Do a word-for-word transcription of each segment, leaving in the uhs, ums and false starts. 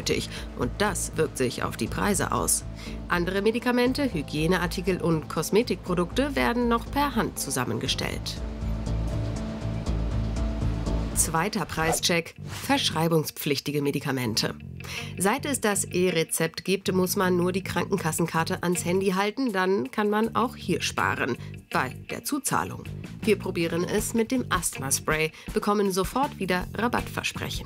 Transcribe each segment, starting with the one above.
nötig. Und das wirkt sich auf die Preise aus. Andere Medikamente, Hygieneartikel und Kosmetikprodukte werden noch per Hand zusammengestellt. Zweiter Preischeck: verschreibungspflichtige Medikamente. Seit es das E-Rezept gibt, muss man nur die Krankenkassenkarte ans Handy halten, dann kann man auch hier sparen, bei der Zuzahlung. Wir probieren es mit dem Asthma-Spray, bekommen sofort wieder Rabattversprechen.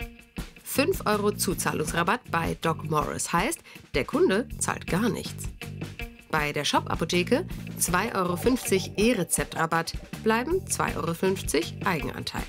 fünf Euro Zuzahlungsrabatt bei Doc Morris heißt, der Kunde zahlt gar nichts. Bei der Shop-Apotheke zwei Euro fünfzig E-Rezept-Rabatt, bleiben zwei Euro fünfzig Eigenanteil.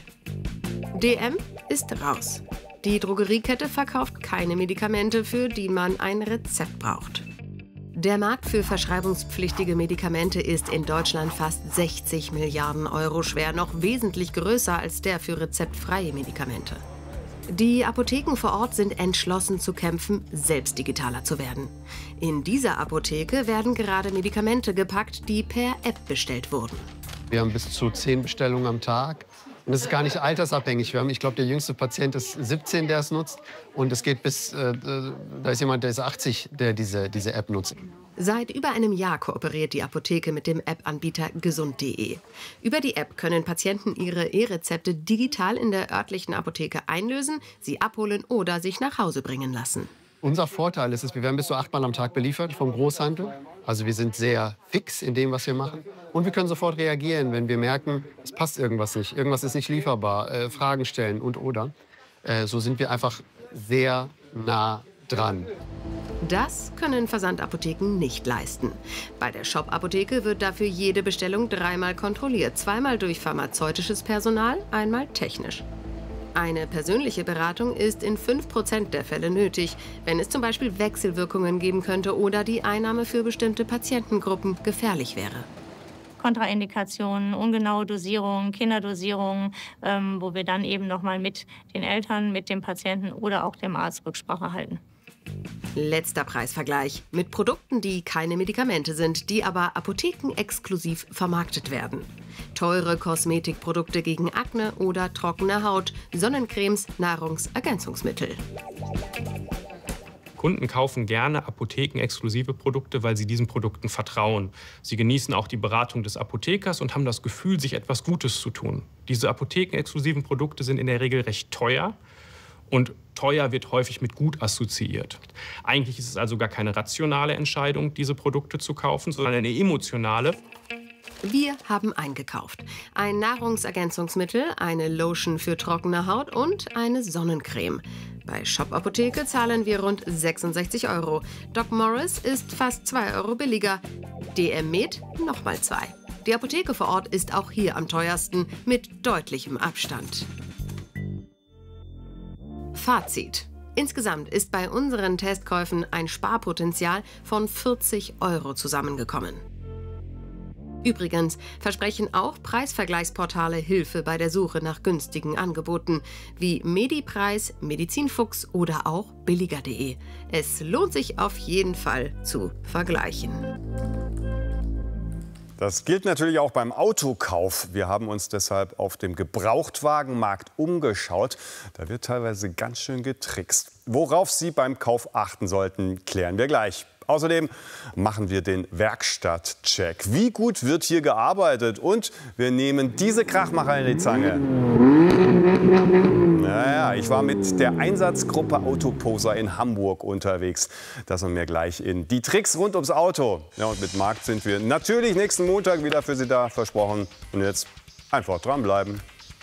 D M ist raus. Die Drogeriekette verkauft keine Medikamente, für die man ein Rezept braucht. Der Markt für verschreibungspflichtige Medikamente ist in Deutschland fast sechzig Milliarden Euro schwer, noch wesentlich größer als der für rezeptfreie Medikamente. Die Apotheken vor Ort sind entschlossen zu kämpfen, selbst digitaler zu werden. In dieser Apotheke werden gerade Medikamente gepackt, die per App bestellt wurden. Wir haben bis zu zehn Bestellungen am Tag. Und das ist gar nicht altersabhängig. Wir haben, ich glaube, der jüngste Patient ist siebzehn, der es nutzt. Und es geht bis, äh, da ist jemand, der ist achtzig, der diese, diese App nutzt. Seit über einem Jahr kooperiert die Apotheke mit dem App-Anbieter gesund punkt de. Über die App können Patienten ihre E-Rezepte digital in der örtlichen Apotheke einlösen, sie abholen oder sich nach Hause bringen lassen. Unser Vorteil ist es, wir werden bis zu achtmal am Tag beliefert vom Großhandel. Also wir sind sehr fix in dem, was wir machen. Und wir können sofort reagieren, wenn wir merken, es passt irgendwas nicht, irgendwas ist nicht lieferbar, äh, Fragen stellen und oder. Äh, so sind wir einfach sehr nah dran. Das können Versandapotheken nicht leisten. Bei der Shop-Apotheke wird dafür jede Bestellung dreimal kontrolliert. Zweimal durch pharmazeutisches Personal, einmal technisch. Eine persönliche Beratung ist in fünf Prozent der Fälle nötig, wenn es zum Beispiel Wechselwirkungen geben könnte oder die Einnahme für bestimmte Patientengruppen gefährlich wäre. Kontraindikationen, ungenaue Dosierungen, Kinderdosierungen, ähm, wo wir dann eben noch mal mit den Eltern, mit dem Patienten oder auch dem Arzt Rücksprache halten. Letzter Preisvergleich mit Produkten, die keine Medikamente sind, die aber apothekenexklusiv vermarktet werden. Teure Kosmetikprodukte gegen Akne oder trockene Haut, Sonnencremes, Nahrungsergänzungsmittel. Kunden kaufen gerne apothekenexklusive Produkte, weil sie diesen Produkten vertrauen. Sie genießen auch die Beratung des Apothekers und haben das Gefühl, sich etwas Gutes zu tun. Diese apothekenexklusiven Produkte sind in der Regel recht teuer. Und teuer wird häufig mit gut assoziiert. Eigentlich ist es also gar keine rationale Entscheidung, diese Produkte zu kaufen, sondern eine emotionale. Wir haben eingekauft. Ein Nahrungsergänzungsmittel, eine Lotion für trockene Haut und eine Sonnencreme. Bei Shop Apotheke zahlen wir rund sechsundsechzig Euro. Doc Morris ist fast zwei Euro billiger. D M Med nochmal zwei. Die Apotheke vor Ort ist auch hier am teuersten, mit deutlichem Abstand. Fazit. Insgesamt ist bei unseren Testkäufen ein Sparpotenzial von vierzig Euro zusammengekommen. Übrigens versprechen auch Preisvergleichsportale Hilfe bei der Suche nach günstigen Angeboten, wie Medipreis, Medizinfuchs oder auch billiger punkt de. Es lohnt sich auf jeden Fall zu vergleichen. Das gilt natürlich auch beim Autokauf. Wir haben uns deshalb auf dem Gebrauchtwagenmarkt umgeschaut. Da wird teilweise ganz schön getrickst. Worauf Sie beim Kauf achten sollten, klären wir gleich. Außerdem machen wir den Werkstattcheck. Wie gut wird hier gearbeitet? Und wir nehmen diese Krachmacher in die Zange. Naja, ich war mit der Einsatzgruppe Autoposer in Hamburg unterwegs. Das und mehr gleich in die Tricks rund ums Auto. Ja, und mit Markt sind wir natürlich nächsten Montag wieder für Sie da, versprochen. Und jetzt einfach dranbleiben.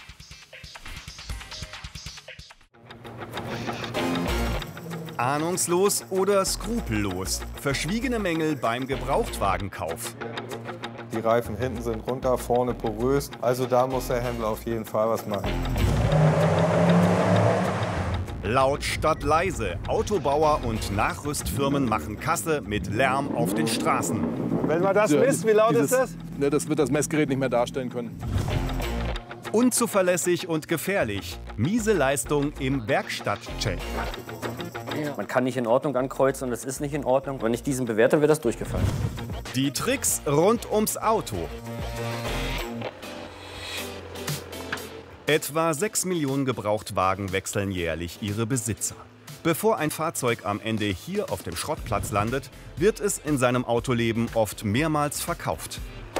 Ahnungslos oder skrupellos? Verschwiegene Mängel beim Gebrauchtwagenkauf. Die Reifen hinten sind runter, vorne porös. Also da muss der Händler auf jeden Fall was machen. Laut statt leise. Autobauer und Nachrüstfirmen machen Kasse mit Lärm auf den Straßen. Wenn man das misst, wie laut Dieses, ist das? Ne, das wird das Messgerät nicht mehr darstellen können. Unzuverlässig und gefährlich. Miese Leistung im Werkstattcheck. Man kann nicht in Ordnung ankreuzen und es ist nicht in Ordnung. Wenn ich diesen bewerte, wird das durchgefallen. Die Tricks rund ums Auto. Etwa sechs Millionen Gebrauchtwagen wechseln jährlich ihre Besitzer. Bevor ein Fahrzeug am Ende hier auf dem Schrottplatz landet, wird es in seinem Autoleben oft mehrmals verkauft.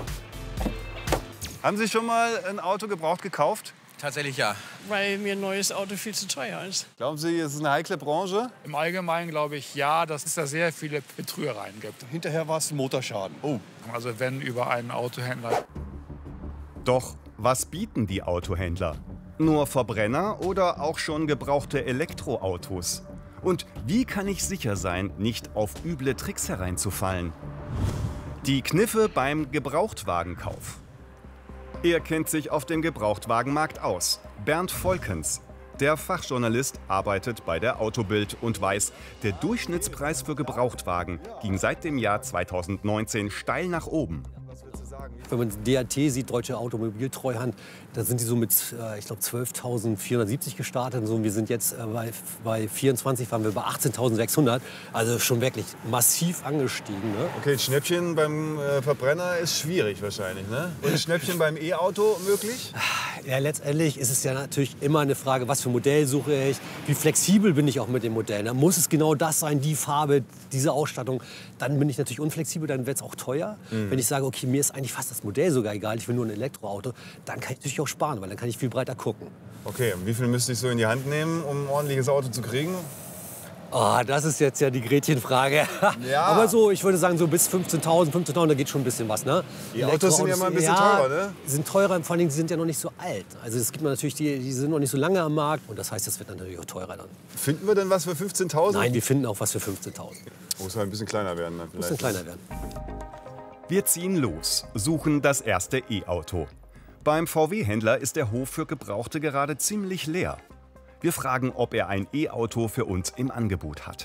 Haben Sie schon mal ein Auto gebraucht gekauft? Tatsächlich ja. Weil mir ein neues Auto viel zu teuer ist. Glauben Sie, es ist eine heikle Branche? Im Allgemeinen glaube ich ja, dass es da sehr viele Betrügereien gibt. Hinterher war es ein Motorschaden. Oh. Also wenn über einen Autohändler. Doch was bieten die Autohändler? Nur Verbrenner oder auch schon gebrauchte Elektroautos? Und wie kann ich sicher sein, nicht auf üble Tricks hereinzufallen? Die Kniffe beim Gebrauchtwagenkauf. Er kennt sich auf dem Gebrauchtwagenmarkt aus. Bernd Volkens. Der Fachjournalist arbeitet bei der Autobild und weiß, der Durchschnittspreis für Gebrauchtwagen ging seit dem Jahr zweitausendneunzehn steil nach oben. Wenn man D A T sieht, Deutsche Automobiltreuhand, da sind die so mit, äh, ich glaube, zwölftausendvierhundertsiebzig gestartet. Und so, wir sind jetzt äh, bei, bei vierundzwanzig waren wir bei achtzehntausendsechshundert. Also schon wirklich massiv angestiegen. Ne? Okay, ein Schnäppchen beim äh, Verbrenner ist schwierig wahrscheinlich, ne? Und ein Schnäppchen beim E-Auto möglich? Ja, letztendlich ist es ja natürlich immer eine Frage, was für ein Modell suche ich, wie flexibel bin ich auch mit dem Modell. Ne? Muss es genau das sein, die Farbe, diese Ausstattung, dann bin ich natürlich unflexibel, dann wird es auch teuer. Mhm. Wenn ich sage, okay, mir ist eigentlich fast das Modell sogar egal, ich will nur ein Elektroauto, dann kann ich natürlich auch sparen, weil dann kann ich viel breiter gucken. Okay, und wie viel müsste ich so in die Hand nehmen, um ein ordentliches Auto zu kriegen? Oh, das ist jetzt ja die Gretchenfrage. Ja. Aber so, ich würde sagen, so bis fünfzehntausend, fünfzehntausend, da geht schon ein bisschen was. Ne? Die Autos sind ja mal ein bisschen ja, teurer, ne? sind teurer, vor allem die sind ja noch nicht so alt. Also es gibt natürlich, die, die sind noch nicht so lange am Markt. Und das heißt, das wird natürlich auch teurer dann. Finden wir denn was für fünfzehntausend? Nein, wir finden auch was für fünfzehntausend. Muss halt ein bisschen kleiner werden dann vielleicht. Muss kleiner werden. Wir ziehen los, suchen das erste E-Auto. Beim V W-Händler ist der Hof für Gebrauchte gerade ziemlich leer. Wir fragen, ob er ein E-Auto für uns im Angebot hat.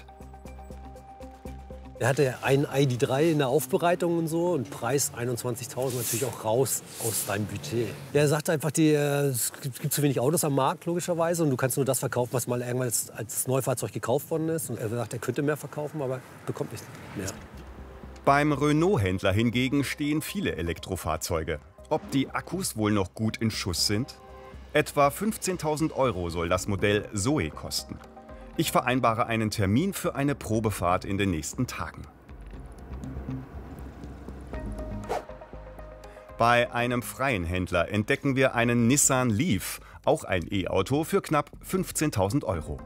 Er hatte ein I D drei in der Aufbereitung und so und Preis einundzwanzigtausend natürlich auch raus aus deinem Budget. Er sagte einfach, die, äh, es gibt zu wenig Autos am Markt logischerweise und du kannst nur das verkaufen, was mal irgendwann als, als Neufahrzeug gekauft worden ist. Und er sagt, er könnte mehr verkaufen, aber bekommt nicht mehr. Beim Renault-Händler hingegen stehen viele Elektrofahrzeuge. Ob die Akkus wohl noch gut in Schuss sind? Etwa fünfzehntausend Euro soll das Modell Zoe kosten. Ich vereinbare einen Termin für eine Probefahrt in den nächsten Tagen. Bei einem freien Händler entdecken wir einen Nissan Leaf, auch ein E-Auto für knapp fünfzehntausend Euro.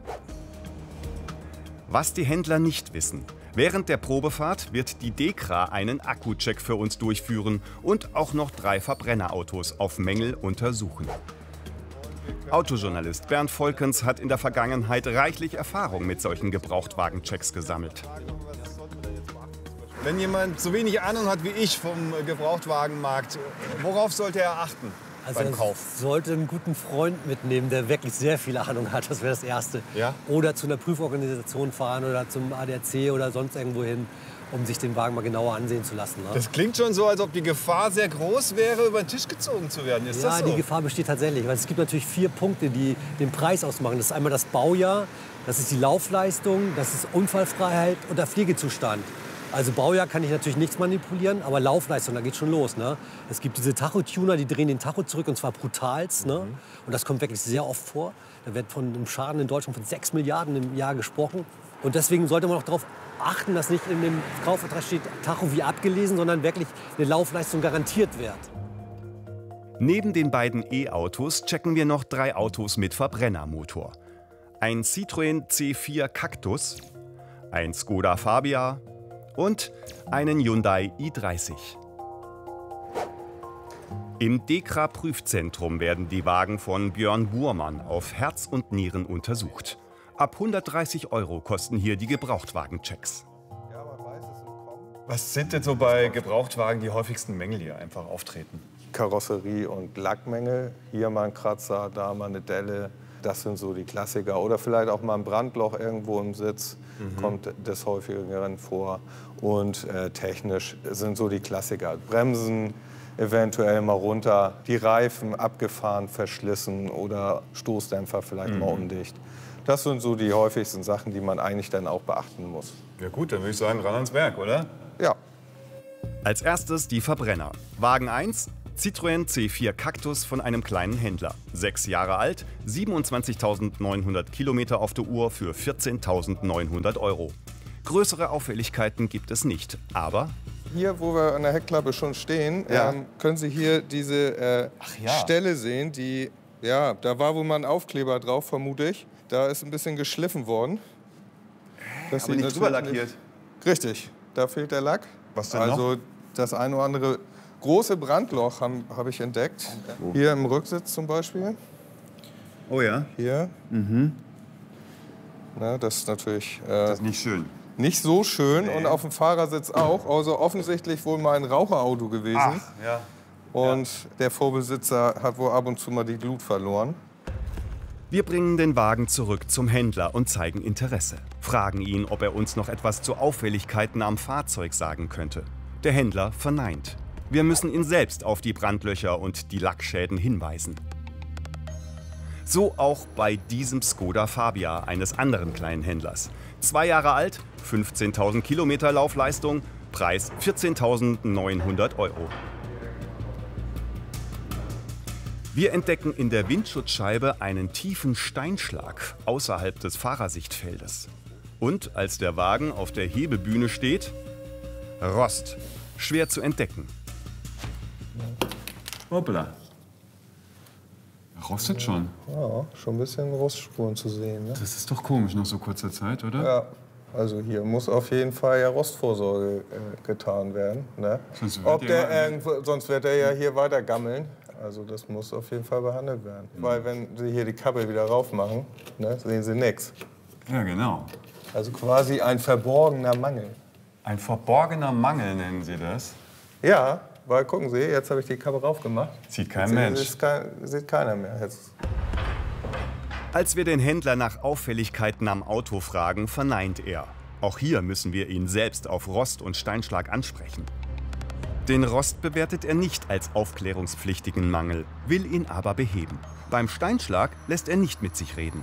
Was die Händler nicht wissen: Während der Probefahrt wird die DEKRA einen Akkucheck für uns durchführen und auch noch drei Verbrennerautos auf Mängel untersuchen. Autojournalist Bernd Volkens hat in der Vergangenheit reichlich Erfahrung mit solchen Gebrauchtwagenchecks gesammelt. Wenn jemand so wenig Ahnung hat wie ich vom Gebrauchtwagenmarkt, worauf sollte er achten also beim Kauf? Sollte einen guten Freund mitnehmen, der wirklich sehr viel Ahnung hat. Das wäre das Erste. Ja? Oder zu einer Prüforganisation fahren oder zum A D A C oder sonst irgendwo hin, um sich den Wagen mal genauer ansehen zu lassen. Ne? Das klingt schon so, als ob die Gefahr sehr groß wäre, über den Tisch gezogen zu werden. Ist ja, das so? Die Gefahr besteht tatsächlich. Weil es gibt natürlich vier Punkte, die den Preis ausmachen. Das ist einmal das Baujahr, das ist die Laufleistung, das ist Unfallfreiheit und der Pflegezustand. Also Baujahr kann ich natürlich nichts manipulieren, aber Laufleistung, da geht schon los. Ne? Es gibt diese Tachotuner, die drehen den Tacho zurück und zwar brutalst. Ne? Mhm. Und das kommt wirklich sehr oft vor. Da wird von einem Schaden in Deutschland von sechs Milliarden im Jahr gesprochen. Und deswegen sollte man auch darauf achten, dass nicht in dem Kaufvertrag steht, Tacho wie abgelesen, sondern wirklich eine Laufleistung garantiert wird. Neben den beiden E-Autos checken wir noch drei Autos mit Verbrennermotor. Ein Citroën C vier Cactus, ein Skoda Fabia und einen Hyundai i dreißig. Im DEKRA-Prüfzentrum werden die Wagen von Björn Burmann auf Herz und Nieren untersucht. Ab hundertdreißig Euro kosten hier die Gebrauchtwagenchecks. Was sind denn so bei Gebrauchtwagen die häufigsten Mängel, die einfach auftreten? Karosserie- und Lackmängel. Hier mal ein Kratzer, da mal eine Delle. Das sind so die Klassiker. Oder vielleicht auch mal ein Brandloch irgendwo im Sitz. Mhm. Kommt des häufigeren vor. Und äh, technisch sind so die Klassiker. Bremsen eventuell mal runter, die Reifen abgefahren, verschlissen oder Stoßdämpfer vielleicht mhm. mal undicht. Das sind so die häufigsten Sachen, die man eigentlich dann auch beachten muss. Ja gut, dann würde ich sagen, ran ans Werk, oder? Ja. Als erstes die Verbrenner. Wagen eins, Citroën C vier Cactus von einem kleinen Händler. Sechs Jahre alt, siebenundzwanzigtausendneunhundert Kilometer auf der Uhr für vierzehntausendneunhundert Euro. Größere Auffälligkeiten gibt es nicht, aber... Hier, wo wir an der Heckklappe schon stehen, Ja. ähm, können Sie hier diese äh, ja. Stelle sehen, die, ja, da war wohl mal ein Aufkleber drauf, vermute ich. Da ist ein bisschen geschliffen worden. Das Aber sieht nicht drüber natürlich lackiert. Richtig, da fehlt der Lack. Was denn also noch? das ein oder andere große Brandloch habe hab ich entdeckt. Wo? Hier im Rücksitz zum Beispiel. Oh ja? Hier. Mhm. Na, das ist natürlich äh, Das ist nicht schön. nicht so schön. Nee. Und auf dem Fahrersitz auch. Also offensichtlich wohl mal ein Raucherauto gewesen. Ach, ja. Und der Vorbesitzer hat wohl ab und zu mal die Glut verloren. Wir bringen den Wagen zurück zum Händler und zeigen Interesse. Fragen ihn, ob er uns noch etwas zu Auffälligkeiten am Fahrzeug sagen könnte. Der Händler verneint. Wir müssen ihn selbst auf die Brandlöcher und die Lackschäden hinweisen. So auch bei diesem Skoda Fabia eines anderen kleinen Händlers. Zwei Jahre alt, fünfzehntausend Kilometer Laufleistung, Preis vierzehntausendneunhundert Euro. Wir entdecken in der Windschutzscheibe einen tiefen Steinschlag außerhalb des Fahrersichtfeldes. Und als der Wagen auf der Hebebühne steht, Rost. Schwer zu entdecken. Hoppla. Rostet schon. Ja, schon ein bisschen Rostspuren zu sehen. Ne? Das ist doch komisch nach so kurzer Zeit, oder? Ja, also hier muss auf jeden Fall ja Rostvorsorge äh, getan werden. Ne? Sonst wird Ob der der ja- irgendwo, sonst wird er ja hier weiter gammeln. Also das muss auf jeden Fall behandelt werden. Weil wenn Sie hier die Kappe wieder rauf machen, ne, sehen Sie nichts. Ja, genau. Also quasi ein verborgener Mangel. Ein verborgener Mangel nennen Sie das? Ja, weil gucken Sie, jetzt habe ich die Kappe rauf gemacht. Sieht kein Jetzt Mensch. Sieht, kein, sieht keiner mehr. Jetzt. Als wir den Händler nach Auffälligkeiten am Auto fragen, verneint er. Auch hier müssen wir ihn selbst auf Rost und Steinschlag ansprechen. Den Rost bewertet er nicht als aufklärungspflichtigen Mangel, will ihn aber beheben. Beim Steinschlag lässt er nicht mit sich reden.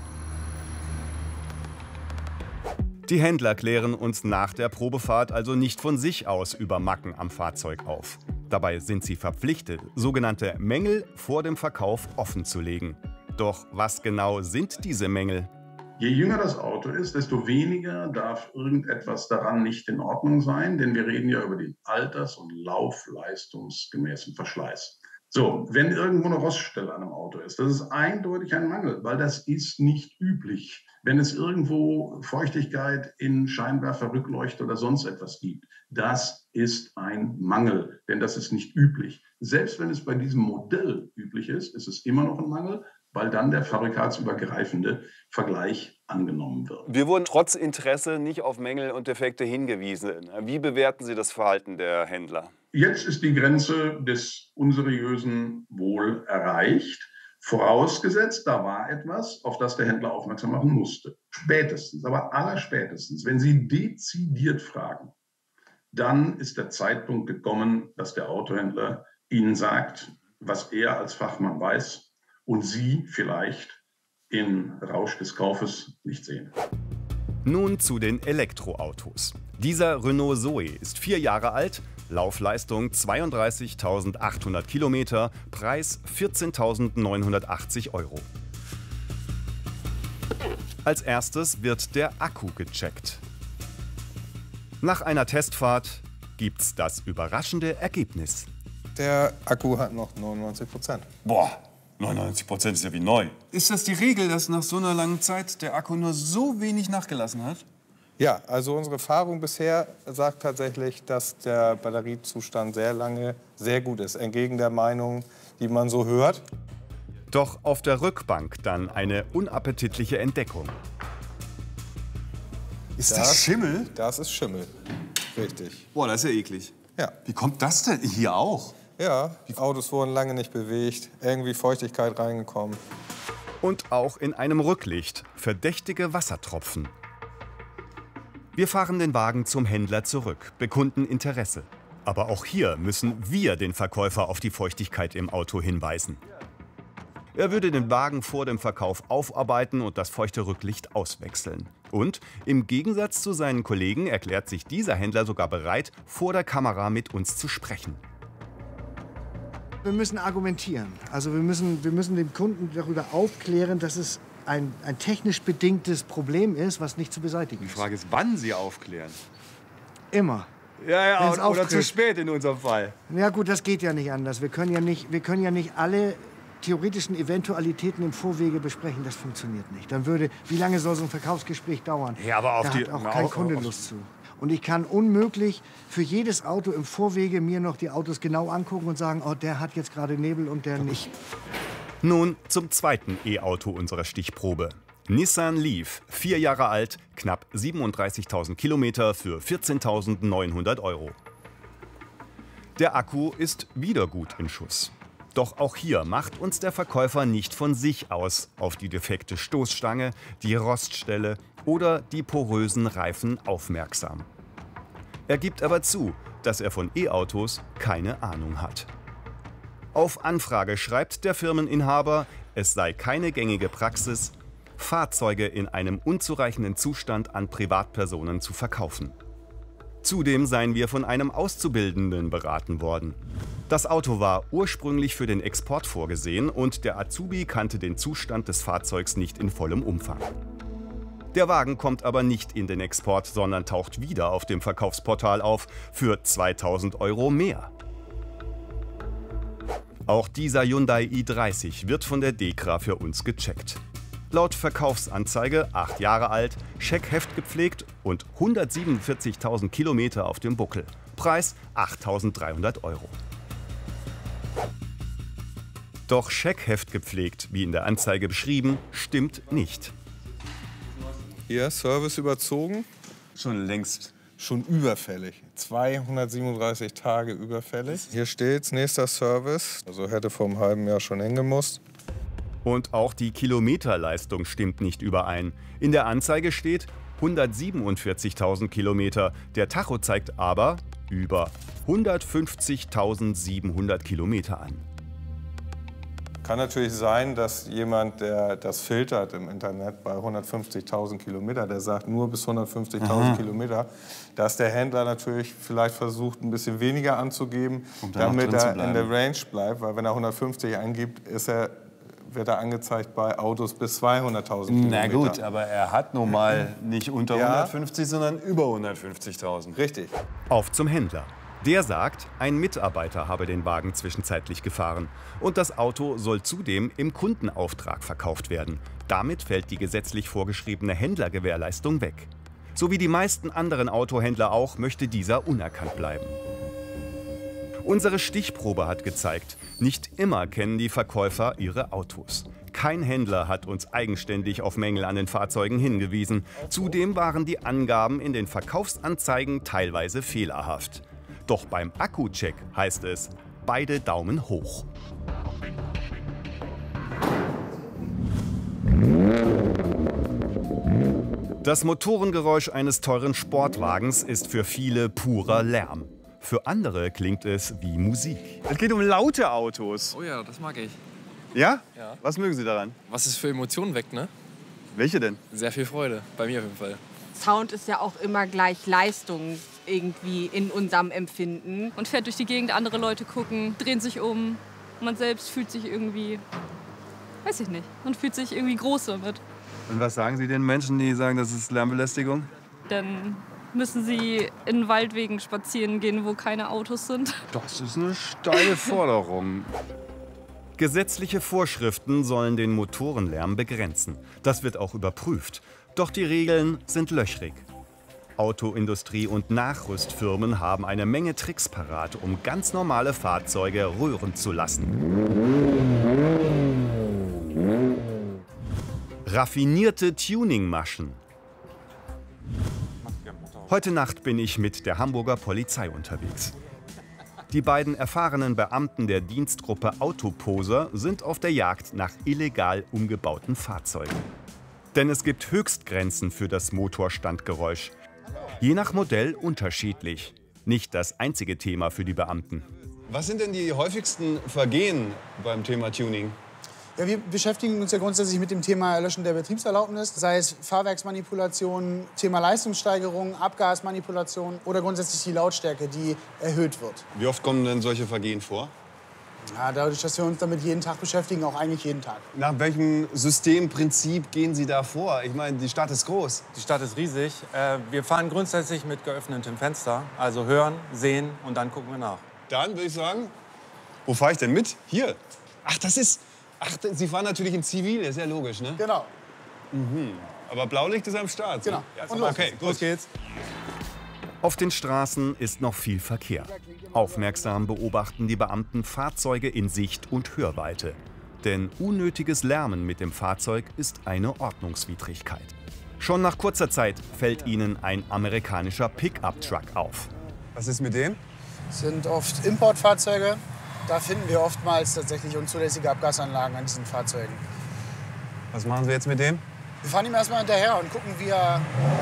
Die Händler klären uns nach der Probefahrt also nicht von sich aus über Macken am Fahrzeug auf. Dabei sind sie verpflichtet, sogenannte Mängel vor dem Verkauf offenzulegen. Doch was genau sind diese Mängel? Je jünger das Auto ist, desto weniger darf irgendetwas daran nicht in Ordnung sein, denn wir reden ja über den alters- und laufleistungsgemäßen Verschleiß. So, wenn irgendwo eine Roststelle an einem Auto ist, das ist eindeutig ein Mangel, weil das ist nicht üblich. Wenn es irgendwo Feuchtigkeit in Scheinwerfer, Rückleuchter oder sonst etwas gibt, das ist ein Mangel, denn das ist nicht üblich. Selbst wenn es bei diesem Modell üblich ist, ist es immer noch ein Mangel, weil dann der fabrikatsübergreifende Vergleich angenommen wird. Wir wurden trotz Interesse nicht auf Mängel und Defekte hingewiesen. Wie bewerten Sie das Verhalten der Händler? Jetzt ist die Grenze des Unseriösen wohl erreicht. Vorausgesetzt, da war etwas, auf das der Händler aufmerksam machen musste. Spätestens, aber allerspätestens, wenn Sie dezidiert fragen, dann ist der Zeitpunkt gekommen, dass der Autohändler Ihnen sagt, was er als Fachmann weiß und Sie vielleicht im Rausch des Kaufes nicht sehen. Nun zu den Elektroautos. Dieser Renault Zoe ist vier Jahre alt, Laufleistung zweiunddreißigtausendachthundert Kilometer, Preis vierzehntausendneunhundertachtzig Euro. Als erstes wird der Akku gecheckt. Nach einer Testfahrt gibt's das überraschende Ergebnis. Der Akku hat noch neunundneunzig Prozent. Boah, neunundneunzig Prozent ist ja wie neu. Ist das die Regel, dass nach so einer langen Zeit der Akku nur so wenig nachgelassen hat? Ja, also unsere Erfahrung bisher sagt tatsächlich, dass der Batteriezustand sehr lange sehr gut ist, entgegen der Meinung, die man so hört. Doch auf der Rückbank dann eine unappetitliche Entdeckung. Ist das, das Schimmel? Das ist Schimmel, richtig. Boah, das ist ja eklig. Ja. Wie kommt das denn hier auch? Ja, die Autos wurden lange nicht bewegt, irgendwie Feuchtigkeit reingekommen. Und auch in einem Rücklicht verdächtige Wassertropfen. Wir fahren den Wagen zum Händler zurück, bekunden Interesse. Aber auch hier müssen wir den Verkäufer auf die Feuchtigkeit im Auto hinweisen. Er würde den Wagen vor dem Verkauf aufarbeiten und das feuchte Rücklicht auswechseln. Und im Gegensatz zu seinen Kollegen erklärt sich dieser Händler sogar bereit, vor der Kamera mit uns zu sprechen. Wir müssen argumentieren. Also wir müssen, wir müssen den Kunden darüber aufklären, dass es ein, ein technisch bedingtes Problem ist, was nicht zu beseitigen ist. Die Frage ist, wann Sie aufklären. Immer. Ja, ja, Wenn's oder, oder auftritt. zu spät in unserem Fall. Ja gut, das geht ja nicht anders. Wir können ja nicht, wir können ja nicht alle theoretischen Eventualitäten im Vorwege besprechen. Das funktioniert nicht. Dann würde, wie lange soll so ein Verkaufsgespräch dauern? Ja, aber auf da die- hat auch na, kein auf- Kunde auf- Lust zu. Und ich kann unmöglich für jedes Auto im Vorwege mir noch die Autos genau angucken und sagen, oh, der hat jetzt gerade Nebel und der nicht. Nun zum zweiten E-Auto unserer Stichprobe. Nissan Leaf, vier Jahre alt, knapp siebenunddreißigtausend Kilometer für vierzehntausendneunhundert Euro. Der Akku ist wieder gut in Schuss. Doch auch hier macht uns der Verkäufer nicht von sich aus auf die defekte Stoßstange, die Roststelle oder die porösen Reifen aufmerksam. Er gibt aber zu, dass er von E-Autos keine Ahnung hat. Auf Anfrage schreibt der Firmeninhaber, es sei keine gängige Praxis, Fahrzeuge in einem unzureichenden Zustand an Privatpersonen zu verkaufen. Zudem seien wir von einem Auszubildenden beraten worden. Das Auto war ursprünglich für den Export vorgesehen und der Azubi kannte den Zustand des Fahrzeugs nicht in vollem Umfang. Der Wagen kommt aber nicht in den Export, sondern taucht wieder auf dem Verkaufsportal auf für zweitausend Euro mehr. Auch dieser Hyundai i dreißig wird von der DEKRA für uns gecheckt. Laut Verkaufsanzeige acht Jahre alt, Scheckheft gepflegt und hundertsiebenundvierzigtausend Kilometer auf dem Buckel. Preis achttausenddreihundert Euro. Doch Scheckheft gepflegt, wie in der Anzeige beschrieben, stimmt nicht. Hier, Service überzogen. Schon längst. Schon überfällig. zweihundertsiebenunddreißig Tage überfällig. Hier steht's, nächster Service. Also hätte vor einem halben Jahr schon hingemusst. Und auch die Kilometerleistung stimmt nicht überein. In der Anzeige steht hundertsiebenundvierzigtausend Kilometer. Der Tacho zeigt aber über hundertfünfzigtausendsiebenhundert Kilometer an. Kann natürlich sein, dass jemand, der das filtert im Internet bei hundertfünfzigtausend Kilometer, der sagt nur bis hundertfünfzigtausend Kilometer, dass der Händler natürlich vielleicht versucht, ein bisschen weniger anzugeben, Um da noch damit drin zu er in der bleiben. Range bleibt. Weil wenn er hundertfünfzig eingibt, ist er, wird er angezeigt bei Autos bis zweihunderttausend Kilometer. Na gut, aber er hat nun mal nicht unter Ja. hundertfünfzig, sondern über hundertfünfzigtausend. Richtig. Auf zum Händler. Der sagt, ein Mitarbeiter habe den Wagen zwischenzeitlich gefahren. Und das Auto soll zudem im Kundenauftrag verkauft werden. Damit fällt die gesetzlich vorgeschriebene Händlergewährleistung weg. So wie die meisten anderen Autohändler auch, möchte dieser unerkannt bleiben. Unsere Stichprobe hat gezeigt, nicht immer kennen die Verkäufer ihre Autos. Kein Händler hat uns eigenständig auf Mängel an den Fahrzeugen hingewiesen. Zudem waren die Angaben in den Verkaufsanzeigen teilweise fehlerhaft. Doch beim Akku-Check heißt es, beide Daumen hoch. Das Motorengeräusch eines teuren Sportwagens ist für viele purer Lärm. Für andere klingt es wie Musik. Es geht um laute Autos. Oh ja, das mag ich. Ja? Ja. Was mögen Sie daran? Was es für Emotionen weckt, ne? Welche denn? Sehr viel Freude, bei mir auf jeden Fall. Sound ist ja auch immer gleich Leistung irgendwie in unserem Empfinden. Man fährt durch die Gegend, andere Leute gucken, drehen sich um. Man selbst fühlt sich irgendwie, weiß ich nicht, man fühlt sich irgendwie groß damit. Und was sagen Sie den Menschen, die sagen, das ist Lärmbelästigung? Dann müssen sie in Waldwegen spazieren gehen, wo keine Autos sind. Das ist eine steile Forderung. Gesetzliche Vorschriften sollen den Motorenlärm begrenzen. Das wird auch überprüft. Doch die Regeln sind löchrig. Autoindustrie und Nachrüstfirmen haben eine Menge Tricks parat, um ganz normale Fahrzeuge rühren zu lassen. Raffinierte Tuningmaschen. Heute Nacht bin ich mit der Hamburger Polizei unterwegs. Die beiden erfahrenen Beamten der Dienstgruppe Autoposer sind auf der Jagd nach illegal umgebauten Fahrzeugen. Denn es gibt Höchstgrenzen für das Motorstandgeräusch. Je nach Modell unterschiedlich. Nicht das einzige Thema für die Beamten. Was sind denn die häufigsten Vergehen beim Thema Tuning? Ja, wir beschäftigen uns ja grundsätzlich mit dem Thema Erlöschen der Betriebserlaubnis, sei es Fahrwerksmanipulation, Thema Leistungssteigerung, Abgasmanipulation oder grundsätzlich die Lautstärke, die erhöht wird. Wie oft kommen denn solche Vergehen vor? Ja, dadurch, dass wir uns damit jeden Tag beschäftigen, auch eigentlich jeden Tag. Nach welchem Systemprinzip gehen Sie da vor? Ich meine, die Stadt ist groß. Die Stadt ist riesig. Äh, wir fahren grundsätzlich mit geöffnetem Fenster. Also hören, sehen und dann gucken wir nach. Dann würde ich sagen, wo fahre ich denn mit? Hier. Ach, das ist... Ach, Sie fahren natürlich in Zivil, ist ja logisch, ne? Genau. Mhm. Aber Blaulicht ist am Start. So. Genau. Ja, Und los. okay, gut. Los geht's. Auf den Straßen ist noch viel Verkehr. Aufmerksam beobachten die Beamten Fahrzeuge in Sicht- und Hörweite. Denn unnötiges Lärmen mit dem Fahrzeug ist eine Ordnungswidrigkeit. Schon nach kurzer Zeit fällt ihnen ein amerikanischer Pickup-Truck auf. Was ist mit dem? Das sind oft Importfahrzeuge. Da finden wir oftmals tatsächlich unzulässige Abgasanlagen an diesen Fahrzeugen. Was machen Sie jetzt mit dem? Wir fahren ihm erstmal hinterher und gucken, wie er...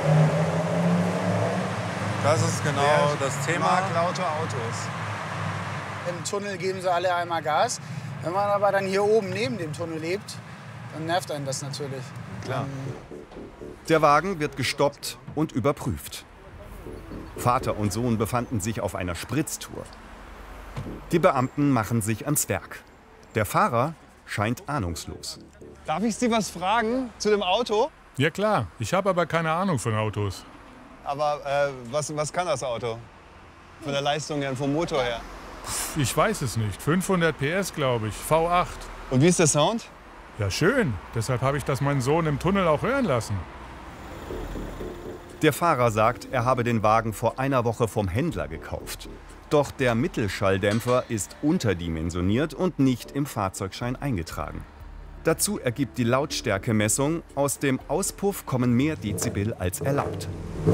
Das ist genau Der das Thema. mag laute Autos. Im Tunnel geben sie alle einmal Gas. Wenn man aber dann hier oben neben dem Tunnel lebt, dann nervt einen das natürlich. Klar. Der Wagen wird gestoppt und überprüft. Vater und Sohn befanden sich auf einer Spritztour. Die Beamten machen sich ans Werk. Der Fahrer scheint ahnungslos. Darf ich Sie was fragen zu dem Auto? Ja klar, ich habe aber keine Ahnung von Autos. Aber äh, was, was kann das Auto? Von der Leistung her, vom Motor her? Ich weiß es nicht. fünfhundert P S, glaube ich. V acht. Und wie ist der Sound? Ja, schön. Deshalb habe ich das meinen Sohn im Tunnel auch hören lassen. Der Fahrer sagt, er habe den Wagen vor einer Woche vom Händler gekauft. Doch der Mittelschalldämpfer ist unterdimensioniert und nicht im Fahrzeugschein eingetragen. Dazu ergibt die Lautstärkemessung, aus dem Auspuff kommen mehr Dezibel als erlaubt.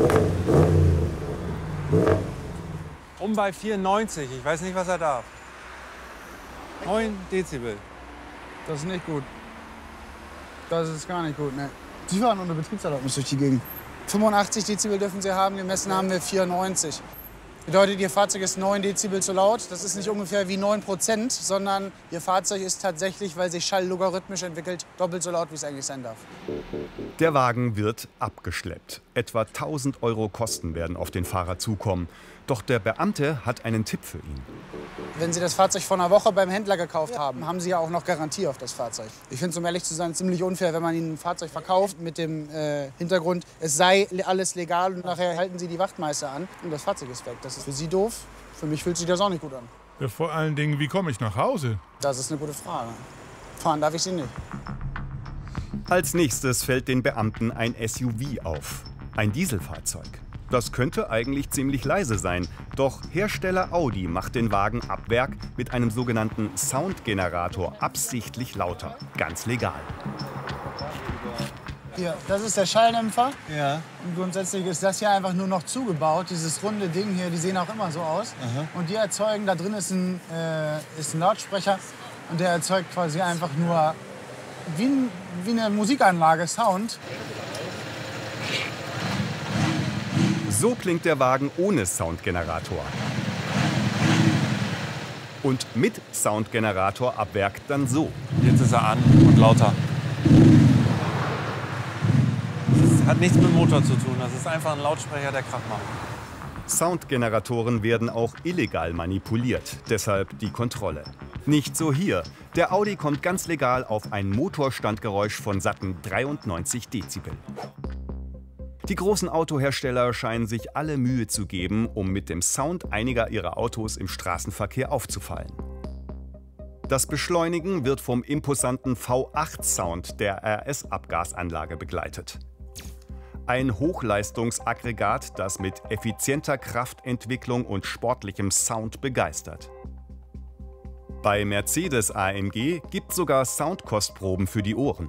Um bei vierundneunzig. Ich weiß nicht, was er darf. neun Dezibel. Das ist nicht gut. Das ist gar nicht gut, ne. Die fahren ohne Betriebserlaubnis durch die Gegend. fünfundachtzig Dezibel dürfen sie haben, gemessen haben wir vierundneunzig. Bedeutet, Ihr Fahrzeug ist neun Dezibel zu laut. Das ist nicht ungefähr wie neun Prozent, sondern Ihr Fahrzeug ist tatsächlich, weil sich Schall logarithmisch entwickelt, doppelt so laut, wie es eigentlich sein darf. Der Wagen wird abgeschleppt. Etwa tausend Euro Kosten werden auf den Fahrer zukommen. Doch der Beamte hat einen Tipp für ihn. Wenn Sie das Fahrzeug vor einer Woche beim Händler gekauft haben, haben Sie ja auch noch Garantie auf das Fahrzeug. Ich finde es, um ehrlich zu sein, ziemlich unfair, wenn man Ihnen ein Fahrzeug verkauft mit dem äh, Hintergrund, es sei alles legal und nachher halten Sie die Wachtmeister an und das Fahrzeug ist weg. Das ist für Sie doof. Für mich fühlt sich das auch nicht gut an. Ja, vor allen Dingen, wie komme ich nach Hause? Das ist eine gute Frage. Fahren darf ich Sie nicht. Als nächstes fällt den Beamten ein S U V auf. Ein Dieselfahrzeug. Das könnte eigentlich ziemlich leise sein. Doch Hersteller Audi macht den Wagen ab Werk mit einem sogenannten Soundgenerator absichtlich lauter. Ganz legal. Hier, das ist der Schalldämpfer. Ja. Und grundsätzlich ist das hier einfach nur noch zugebaut. Dieses runde Ding hier, die sehen auch immer so aus. Aha. Und die erzeugen, da drin ist ein, äh, ist ein Lautsprecher. Und der erzeugt quasi einfach nur wie, ein, wie eine Musikanlage, Sound. So klingt der Wagen ohne Soundgenerator. Und mit Soundgenerator ab Werk dann so. Jetzt ist er an und lauter. Das hat nichts mit dem Motor zu tun. Das ist einfach ein Lautsprecher, der Krach macht. Soundgeneratoren werden auch illegal manipuliert. Deshalb die Kontrolle. Nicht so hier. Der Audi kommt ganz legal auf ein Motorstandgeräusch von satten dreiundneunzig Dezibel. Die großen Autohersteller scheinen sich alle Mühe zu geben, um mit dem Sound einiger ihrer Autos im Straßenverkehr aufzufallen. Das Beschleunigen wird vom imposanten V acht Sound der R S-Abgasanlage begleitet. Ein Hochleistungsaggregat, das mit effizienter Kraftentwicklung und sportlichem Sound begeistert. Bei Mercedes A M G gibt es sogar Soundkostproben für die Ohren.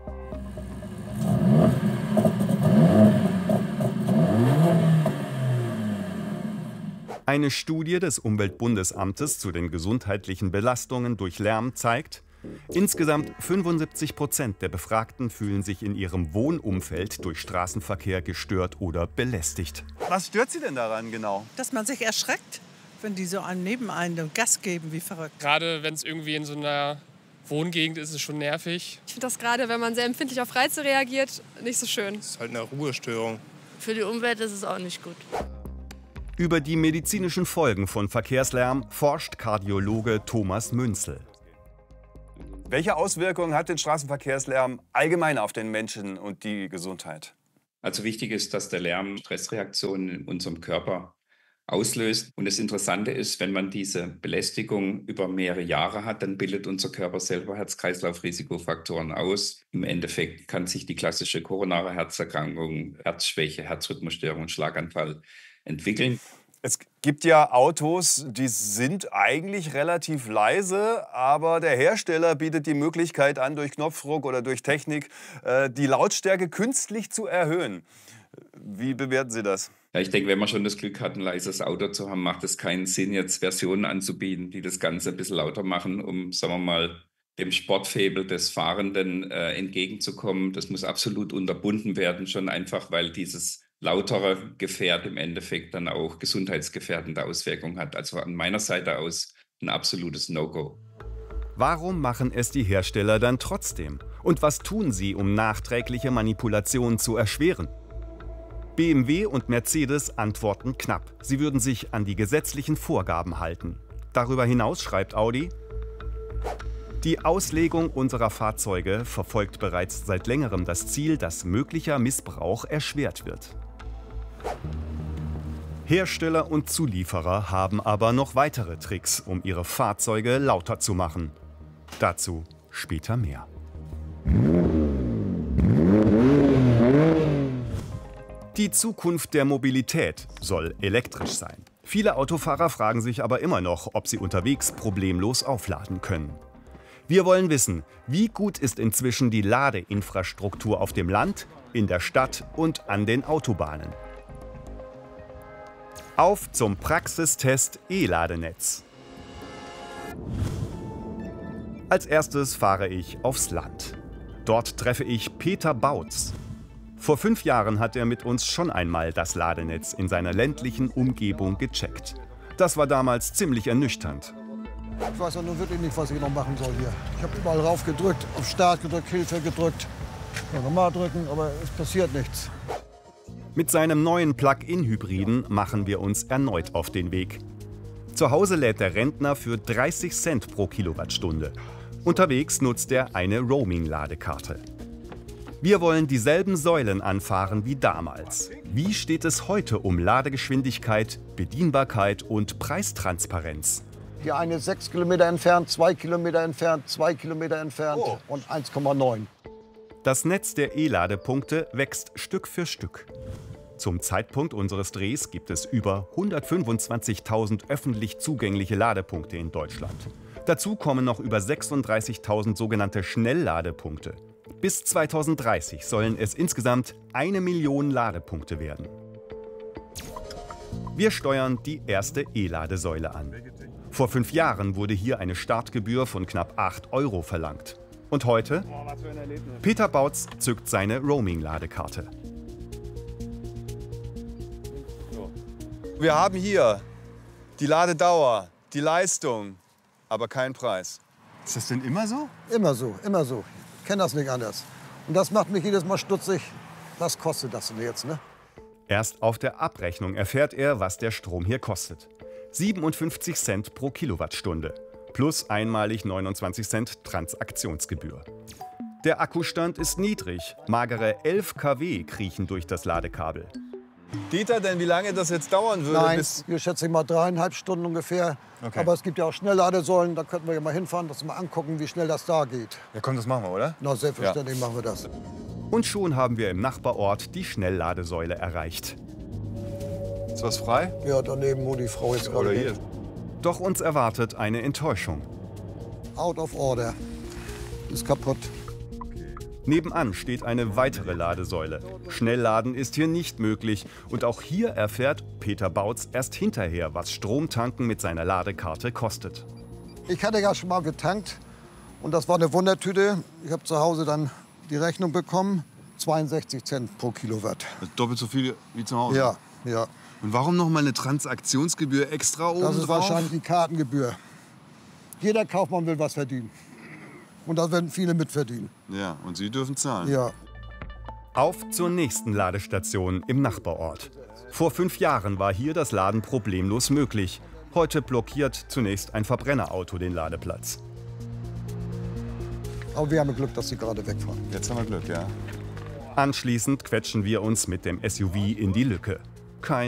Eine Studie des Umweltbundesamtes zu den gesundheitlichen Belastungen durch Lärm zeigt, insgesamt fünfundsiebzig Prozent der Befragten fühlen sich in ihrem Wohnumfeld durch Straßenverkehr gestört oder belästigt. Was stört Sie denn daran genau? Dass man sich erschreckt, wenn die so einem neben einem Gas geben wie verrückt. Gerade wenn es irgendwie in so einer Wohngegend ist, ist es schon nervig. Ich finde das gerade, wenn man sehr empfindlich auf Reize reagiert, nicht so schön. Das ist halt eine Ruhestörung. Für die Umwelt ist es auch nicht gut. Über die medizinischen Folgen von Verkehrslärm forscht Kardiologe Thomas Münzel. Welche Auswirkungen hat der Straßenverkehrslärm allgemein auf den Menschen und die Gesundheit? Also wichtig ist, dass der Lärm Stressreaktionen in unserem Körper auslöst. Und das Interessante ist, wenn man diese Belästigung über mehrere Jahre hat, dann bildet unser Körper selber Herz-Kreislauf-Risikofaktoren aus. Im Endeffekt kann sich die klassische koronare Herzerkrankung, Herzschwäche, Herzrhythmusstörung und Schlaganfall entwickeln. Es gibt ja Autos, die sind eigentlich relativ leise, aber der Hersteller bietet die Möglichkeit an, durch Knopfdruck oder durch Technik die Lautstärke künstlich zu erhöhen. Wie bewerten Sie das? Ja, ich denke, wenn man schon das Glück hat, ein leises Auto zu haben, macht es keinen Sinn, jetzt Versionen anzubieten, die das Ganze ein bisschen lauter machen, um, sagen wir mal, dem Sportfaible des Fahrenden äh, entgegenzukommen. Das muss absolut unterbunden werden, schon einfach, weil dieses lautere Gefährt im Endeffekt dann auch gesundheitsgefährdende Auswirkungen hat. Also an meiner Seite aus ein absolutes No-Go. Warum machen es die Hersteller dann trotzdem? Und was tun sie, um nachträgliche Manipulationen zu erschweren? B M W und Mercedes antworten knapp. Sie würden sich an die gesetzlichen Vorgaben halten. Darüber hinaus schreibt Audi: Die Auslegung unserer Fahrzeuge verfolgt bereits seit längerem das Ziel, dass möglicher Missbrauch erschwert wird. Hersteller und Zulieferer haben aber noch weitere Tricks, um ihre Fahrzeuge lauter zu machen. Dazu später mehr. Die Zukunft der Mobilität soll elektrisch sein. Viele Autofahrer fragen sich aber immer noch, ob sie unterwegs problemlos aufladen können. Wir wollen wissen, wie gut ist inzwischen die Ladeinfrastruktur auf dem Land, in der Stadt und an den Autobahnen. Auf zum Praxistest E-Ladenetz. Als erstes fahre ich aufs Land. Dort treffe ich Peter Bautz. Vor fünf Jahren hat er mit uns schon einmal das Ladenetz in seiner ländlichen Umgebung gecheckt. Das war damals ziemlich ernüchternd. Ich weiß ja nun wirklich nicht, was ich noch machen soll hier. Ich habe überall rauf gedrückt, auf Start gedrückt, Hilfe gedrückt. Ja, nochmal drücken, aber es passiert nichts. Mit seinem neuen Plug-in-Hybriden machen wir uns erneut auf den Weg. Zu Hause lädt der Rentner für dreißig Cent pro Kilowattstunde. Unterwegs nutzt er eine Roaming-Ladekarte. Wir wollen dieselben Säulen anfahren wie damals. Wie steht es heute um Ladegeschwindigkeit, Bedienbarkeit und Preistransparenz? Die eine ist sechs Kilometer entfernt, zwei Kilometer entfernt, zwei Kilometer entfernt oh. und eins Komma neun. Das Netz der E-Ladepunkte wächst Stück für Stück. Zum Zeitpunkt unseres Drehs gibt es über hundertfünfundzwanzigtausend öffentlich zugängliche Ladepunkte in Deutschland. Dazu kommen noch über sechsunddreißigtausend sogenannte Schnellladepunkte. Bis zweitausenddreißig sollen es insgesamt eine Million Ladepunkte werden. Wir steuern die erste E-Ladesäule an. Vor fünf Jahren wurde hier eine Startgebühr von knapp acht Euro verlangt. Und heute? Peter Bautz zückt seine Roaming-Ladekarte. Wir haben hier die Ladedauer, die Leistung, aber keinen Preis. Ist das denn immer so? Immer so, immer so. Ich kenne das nicht anders. Und das macht mich jedes Mal stutzig. Was kostet das denn jetzt, ne? Erst auf der Abrechnung erfährt er, was der Strom hier kostet. siebenundfünfzig Cent pro Kilowattstunde. Plus einmalig neunundzwanzig Cent Transaktionsgebühr. Der Akkustand ist niedrig. Magere elf Kilowatt kriechen durch das Ladekabel. Dieter, denn wie lange das jetzt dauern würde? Nein, bis hier schätze ich mal dreieinhalb Stunden ungefähr. Okay. Aber es gibt ja auch Schnellladesäulen, da könnten wir ja mal hinfahren, das mal angucken, wie schnell das da geht. Ja komm, das machen wir, oder? Na, selbstverständlich ja. machen wir das. Und schon haben wir im Nachbarort die Schnellladesäule erreicht. Ist was frei? Ja, daneben, wo die Frau jetzt gerade hier. Doch uns erwartet eine Enttäuschung. Out of order. Ist kaputt. Nebenan steht eine weitere Ladesäule. Schnellladen ist hier nicht möglich. Und auch hier erfährt Peter Bautz erst hinterher, was Stromtanken mit seiner Ladekarte kostet. Ich hatte ja schon mal getankt und das war eine Wundertüte. Ich habe zu Hause dann die Rechnung bekommen, zweiundsechzig Cent pro Kilowatt. Das ist doppelt so viel wie zu Hause? Ja, ja. Und warum noch mal eine Transaktionsgebühr extra oben Das ist drauf? wahrscheinlich die Kartengebühr. Jeder Kaufmann will was verdienen. Und da werden viele mitverdienen. Ja, und Sie dürfen zahlen. Ja. Auf zur nächsten Ladestation im Nachbarort. Vor fünf Jahren war hier das Laden problemlos möglich. Heute blockiert zunächst ein Verbrennerauto den Ladeplatz. Aber wir haben Glück, dass sie gerade wegfahren. Jetzt haben wir Glück, ja. Anschließend quetschen wir uns mit dem S U V in die Lücke. Kein